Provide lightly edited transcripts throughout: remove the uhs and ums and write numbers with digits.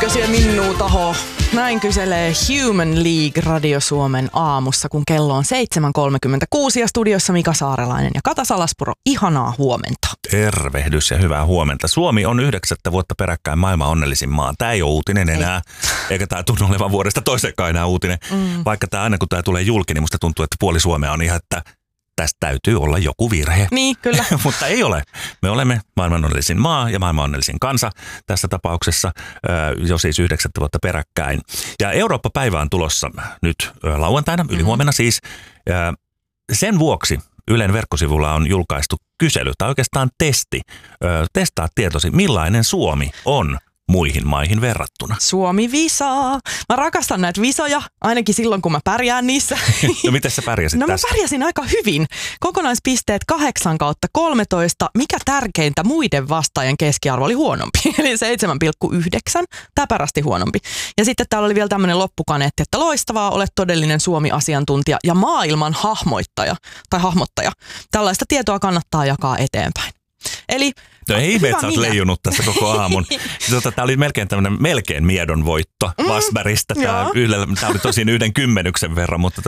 Tiedätkö siellä Minnu Taho? Näin kyselee Human League Radio Suomen aamussa, kun kello on 7.36 ja studiossa Mika Saarelainen ja Kata Salaspuro. Ihanaa huomenta. Tervehdys ja hyvää huomenta. Suomi on 9 vuotta peräkkäin maailman onnellisin maa. Tämä ei ole uutinen enää, eikä tämä tunnu olevan vuodesta toiseenkaan enää uutinen. Vaikka tämä aina kun tämä tulee julki, niin musta tuntuu, että puoli Suomea on ihan, että tästä täytyy olla joku virhe. Niin, kyllä. Mutta ei ole. Me olemme maailman onnellisin maa ja maailman onnellisin kansa tässä tapauksessa jo siis 9 vuotta peräkkäin. Ja Eurooppa-päivä on tulossa nyt lauantaina, ylihuomenna siis. Sen vuoksi Ylen verkkosivulla on julkaistu kysely, tai oikeastaan testi. Testaa tietosi, millainen Suomi on muihin maihin verrattuna. Suomi visaa. Mä rakastan näitä visoja, ainakin silloin kun mä pärjään niissä. No miten sä pärjäsit tässä? Mä pärjäsin aika hyvin. Kokonaispisteet 8/13. Mikä tärkeintä, muiden vastaajien keskiarvo oli huonompi. Eli 7,9. täpärästi huonompi. Ja sitten täällä oli vielä tämmöinen loppukaneetti, että loistavaa, olet todellinen Suomi-asiantuntija ja maailman hahmottaja. Tällaista tietoa kannattaa jakaa eteenpäin. Eli no ei me, että sä oot leijunut tässä koko aamun. Tämä oli melkein miedon voitto Vasbergistä. Tämä oli tosin 1 kymmenyksen verran, mutta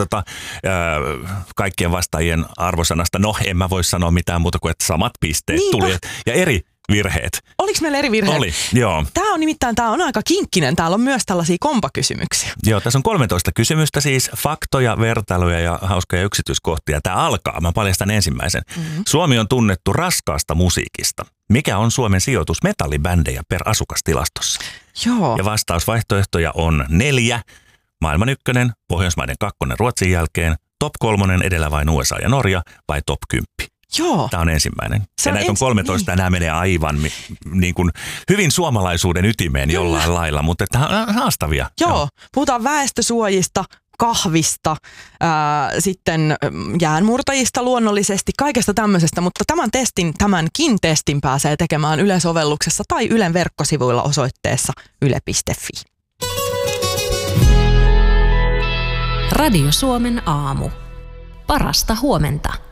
kaikkien vastaajien arvosanasta, no en mä voi sanoa mitään muuta kuin, että samat pisteet tuli. Ja eri virheet. Oliko meillä eri virheet? Oli, joo. Tämä on aika kinkkinen. Täällä on myös tällaisia kompakysymyksiä. Joo, tässä on 13 kysymystä siis, faktoja, vertailuja ja hauskoja yksityiskohtia. Tämä alkaa, mä paljastan ensimmäisen. Suomi on tunnettu raskaasta musiikista. Mikä on Suomen sijoitus metallibändejä per asukastilastossa? Joo. Ja vastausvaihtoehtoja on 4, maailman 1, Pohjoismaiden 2 Ruotsin jälkeen, top 3 edellä vain USA ja Norja vai top 10? Joo. Tämä on ensimmäinen. Ja näitä on 13 ja nämä menee aivan niin kuin hyvin suomalaisuuden ytimeen jollain lailla, mutta haastavia. Joo, puhutaan väestösuojista, kahvista, sitten jäänmurtajista luonnollisesti, kaikesta tämmöisestä, mutta tämänkin testin pääsee tekemään Yle-sovelluksessa tai Ylen verkkosivuilla osoitteessa yle.fi. Radio Suomen aamu. Parasta huomenta.